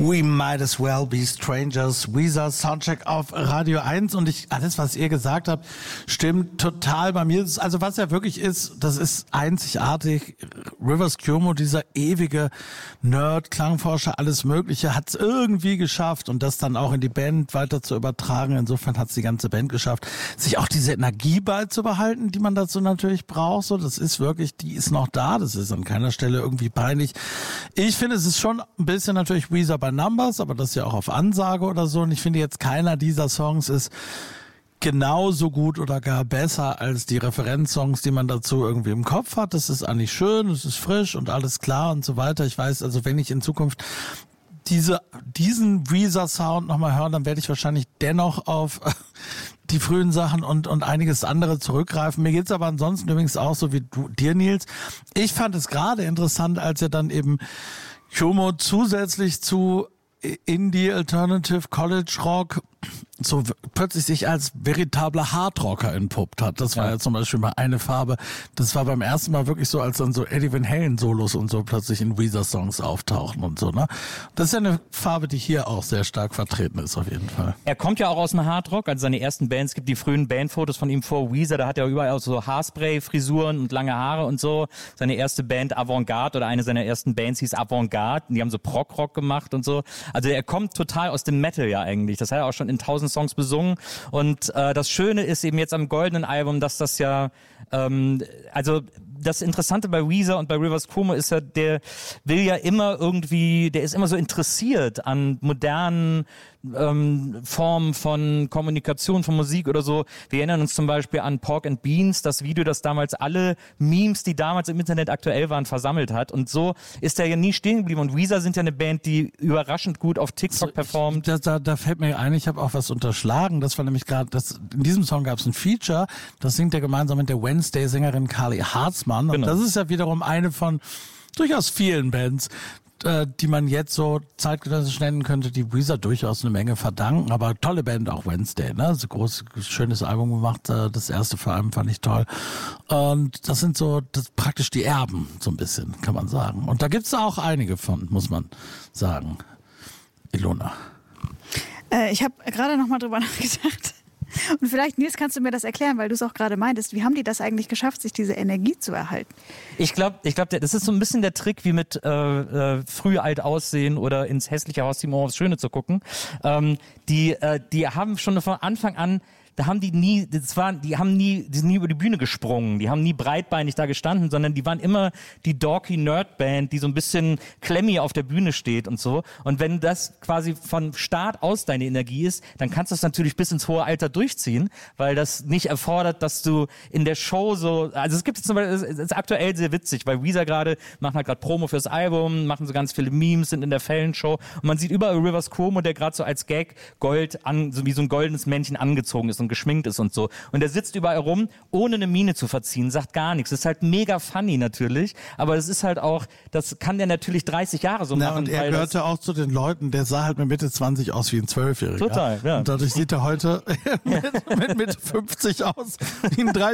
We might as well be strangers. Weezer Soundcheck auf Radio 1 und alles, was ihr gesagt habt, stimmt total bei mir. Also was ja wirklich ist, das ist einzigartig. Rivers Cuomo, dieser ewige Nerd, Klangforscher, alles Mögliche, hat es irgendwie geschafft und das dann auch in die Band weiter zu übertragen. Insofern hat es die ganze Band geschafft, sich auch diese Energie beizubehalten, die man dazu natürlich braucht. So, das ist wirklich, die ist noch da. Das ist an keiner Stelle irgendwie peinlich. Ich finde, es ist schon ein bisschen natürlich Weezer bei Numbers, aber das ist ja auch auf Ansage oder so. Und ich finde jetzt, keiner dieser Songs ist genauso gut oder gar besser als die Referenzsongs, die man dazu irgendwie im Kopf hat. Das ist eigentlich schön, es ist frisch und alles klar und so weiter. Ich weiß, also wenn ich in Zukunft diesen Weezer-Sound nochmal höre, dann werde ich wahrscheinlich dennoch auf die frühen Sachen und einiges andere zurückgreifen. Mir geht's aber ansonsten übrigens auch so wie dir, Nils. Ich fand es gerade interessant, als er dann eben Cuomo zusätzlich zu Indie, Alternative, College Rock so plötzlich sich als veritabler Hardrocker entpuppt hat. Das war ja zum Beispiel mal eine Farbe. Das war beim ersten Mal wirklich so, als dann so Eddie Van Halen Solos und so plötzlich in Weezer-Songs auftauchen und so, ne? Das ist ja eine Farbe, die hier auch sehr stark vertreten ist, auf jeden Fall. Er kommt ja auch aus dem Hardrock, also seine ersten Bands, es gibt die frühen Bandfotos von ihm vor Weezer, da hat er überall auch so Haarspray-Frisuren und lange Haare und so. Seine erste Band Avantgarde oder eine seiner ersten Bands hieß Avantgarde, die haben so Prog-Rock gemacht und so. Also er kommt total aus dem Metal ja eigentlich. Das hat er auch schon in 1000 Songs besungen und das Schöne ist eben jetzt am goldenen Album, dass das ja, also das Interessante bei Weezer und bei Rivers Cuomo ist ja, der will ja immer irgendwie, der ist immer so interessiert an modernen Formen von Kommunikation, von Musik oder so. Wir erinnern uns zum Beispiel an Pork and Beans, das Video, das damals alle Memes, die damals im Internet aktuell waren, versammelt hat. Und so ist er ja nie stehen geblieben. Und Weezer sind ja eine Band, die überraschend gut auf TikTok performt. Da fällt mir ein, ich habe auch was unterschlagen. Das war nämlich gerade, in diesem Song gab es ein Feature, das singt er gemeinsam mit der Wednesday-Sängerin Carly Hartzmann. Und das ist ja wiederum eine von durchaus vielen Bands, die man jetzt so zeitgenössisch nennen könnte, die Weezer durchaus eine Menge verdanken, aber tolle Band auch Wednesday, ne? So großes, schönes Album gemacht, das erste vor allem fand ich toll. Und das sind so praktisch die Erben, so ein bisschen, kann man sagen. Und da gibt's auch einige von, muss man sagen. Ilona. Ich habe gerade noch mal drüber nachgedacht. Und vielleicht, Nils, kannst du mir das erklären, weil du es auch gerade meintest. Wie haben die das eigentlich geschafft, sich diese Energie zu erhalten? Ich glaube, das ist so ein bisschen der Trick, wie mit früh alt aussehen oder ins hässliche Haus Timo aufs Schöne zu gucken. Die haben schon von Anfang an, die sind nie über die Bühne gesprungen, die haben nie breitbeinig da gestanden, sondern die waren immer die dorky Nerd-Band, die so ein bisschen klemmy auf der Bühne steht und so. Und wenn das quasi von Start aus deine Energie ist, dann kannst du es natürlich bis ins hohe Alter durchziehen, weil das nicht erfordert, dass du in der Show so, also es gibt jetzt zum Beispiel, es ist aktuell sehr witzig, weil Weezer machen halt gerade Promo fürs Album, machen so ganz viele Memes, sind in der Fallon-Show und man sieht überall Rivers Cuomo, der gerade so als Gag so wie so ein goldenes Männchen angezogen ist und geschminkt ist und so. Und der sitzt überall rum, ohne eine Miene zu verziehen, sagt gar nichts. Das ist halt mega funny natürlich, aber das ist halt auch, das kann der natürlich 30 Jahre so machen. Und er gehörte auch zu den Leuten, der sah halt mit Mitte 20 aus wie ein 12-Jähriger. Total, ja. Und dadurch sieht er heute mit Mitte 50 aus wie ein